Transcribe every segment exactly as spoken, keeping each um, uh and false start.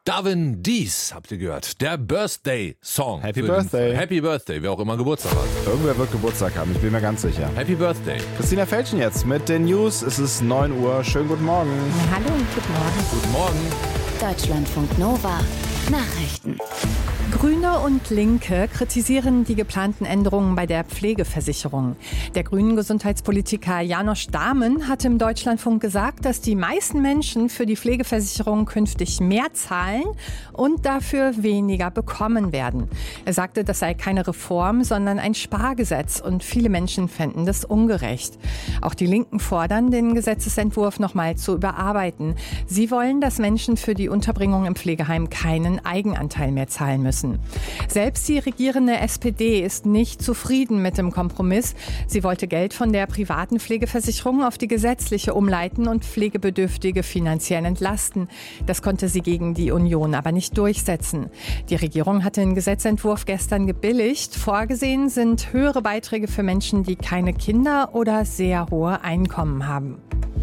Darwin Dees, habt ihr gehört. Der Birthday-Song. Happy Birthday. Happy Birthday, wer auch immer Geburtstag hat. Irgendwer wird Geburtstag haben, ich bin mir ganz sicher. Happy Birthday. Christina Felschen jetzt mit den News. Es ist neun Uhr. Schönen guten Morgen. Hallo und guten Morgen. Guten Morgen. Deutschlandfunk Nova. Nachrichten. Grüne und Linke kritisieren die geplanten Änderungen bei der Pflegeversicherung. Der grünen Gesundheitspolitiker Janosch Dahmen hat im Deutschlandfunk gesagt, dass die meisten Menschen für die Pflegeversicherung künftig mehr zahlen und dafür weniger bekommen werden. Er sagte, das sei keine Reform, sondern ein Spargesetz und viele Menschen fänden das ungerecht. Auch die Linken fordern, den Gesetzesentwurf nochmal zu überarbeiten. Sie wollen, dass Menschen für die Unterbringung im Pflegeheim keinen Eigenanteil mehr zahlen müssen. Selbst die regierende S P D ist nicht zufrieden mit dem Kompromiss. Sie wollte Geld von der privaten Pflegeversicherung auf die gesetzliche umleiten und Pflegebedürftige finanziell entlasten. Das konnte sie gegen die Union aber nicht durchsetzen. Die Regierung hatte den Gesetzentwurf gestern gebilligt. Vorgesehen sind höhere Beiträge für Menschen, die keine Kinder oder sehr hohe Einkommen haben.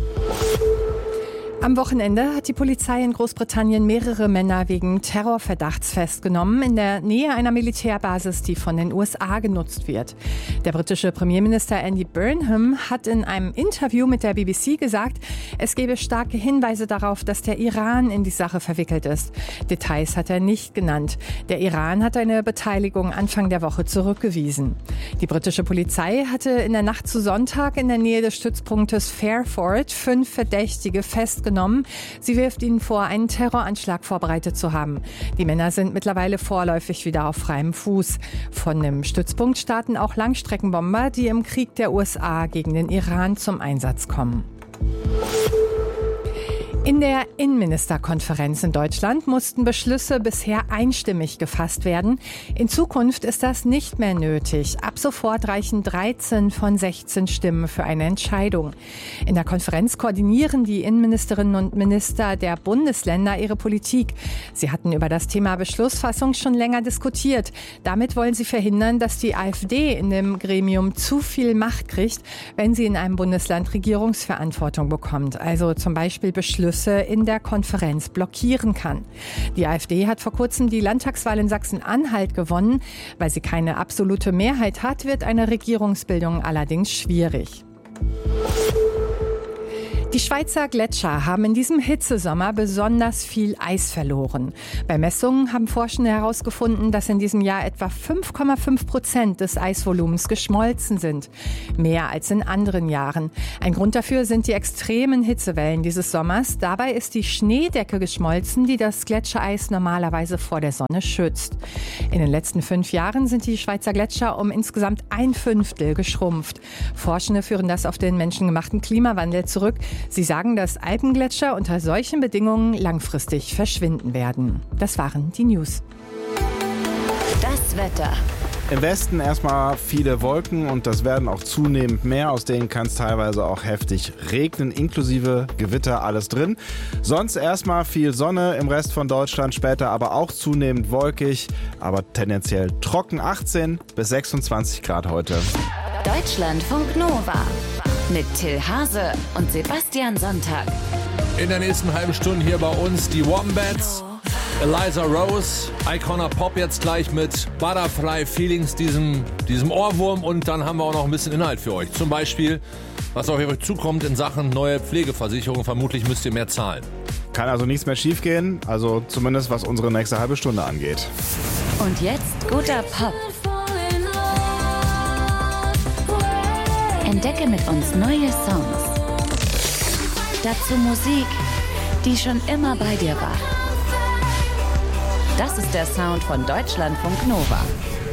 Am Wochenende hat die Polizei in Großbritannien mehrere Männer wegen Terrorverdachts festgenommen in der Nähe einer Militärbasis, die von den U S A genutzt wird. Der britische Premierminister Andy Burnham hat in einem Interview mit der B B C gesagt, es gebe starke Hinweise darauf, dass der Iran in die Sache verwickelt ist. Details hat er nicht genannt. Der Iran hat eine Beteiligung Anfang der Woche zurückgewiesen. Die britische Polizei hatte in der Nacht zu Sonntag in der Nähe des Stützpunktes Fairford fünf Verdächtige festgenommen. Sie wirft ihnen vor, einen Terroranschlag vorbereitet zu haben. Die Männer sind mittlerweile vorläufig wieder auf freiem Fuß. Von dem Stützpunkt starten auch Langstreckenbomber, die im Krieg der U S A gegen den Iran zum Einsatz kommen. In der Innenministerkonferenz in Deutschland mussten Beschlüsse bisher einstimmig gefasst werden. In Zukunft ist das nicht mehr nötig. Ab sofort reichen dreizehn von sechzehn Stimmen für eine Entscheidung. In der Konferenz koordinieren die Innenministerinnen und Minister der Bundesländer ihre Politik. Sie hatten über das Thema Beschlussfassung schon länger diskutiert. Damit wollen sie verhindern, dass die AfD in dem Gremium zu viel Macht kriegt, wenn sie in einem Bundesland Regierungsverantwortung bekommt. Also zum Beispiel Beschlüsse in der Konferenz blockieren kann. Die AfD hat vor kurzem die Landtagswahl in Sachsen-Anhalt gewonnen. Weil sie keine absolute Mehrheit hat, wird eine Regierungsbildung allerdings schwierig. Die Schweizer Gletscher haben in diesem Hitzesommer besonders viel Eis verloren. Bei Messungen haben Forschende herausgefunden, dass in diesem Jahr etwa fünf Komma fünf Prozent des Eisvolumens geschmolzen sind. Mehr als in anderen Jahren. Ein Grund dafür sind die extremen Hitzewellen dieses Sommers. Dabei ist die Schneedecke geschmolzen, die das Gletschereis normalerweise vor der Sonne schützt. In den letzten fünf Jahren sind die Schweizer Gletscher um insgesamt ein Fünftel geschrumpft. Forschende führen das auf den menschengemachten Klimawandel zurück. Sie sagen, dass Alpengletscher unter solchen Bedingungen langfristig verschwinden werden. Das waren die News. Das Wetter. Im Westen erstmal viele Wolken und das werden auch zunehmend mehr. Aus denen kann es teilweise auch heftig regnen, inklusive Gewitter, alles drin. Sonst erstmal viel Sonne im Rest von Deutschland, später aber auch zunehmend wolkig, aber tendenziell trocken. achtzehn bis sechsundzwanzig Grad heute. Deutschlandfunk Nova. Mit Till Hase und Sebastian Sonntag. In der nächsten halben Stunde hier bei uns die Wombats, Eliza Rose, Icona Pop jetzt gleich mit Butterfly Feelings, diesem, diesem Ohrwurm. Und dann haben wir auch noch ein bisschen Inhalt für euch. Zum Beispiel, was auf euch zukommt in Sachen neue Pflegeversicherung. Vermutlich müsst ihr mehr zahlen. Kann also nichts mehr schiefgehen, also zumindest was unsere nächste halbe Stunde angeht. Und jetzt guter Pop. Entdecke mit uns neue Songs. Dazu Musik, die schon immer bei dir war. Das ist der Sound von Deutschlandfunk Nova.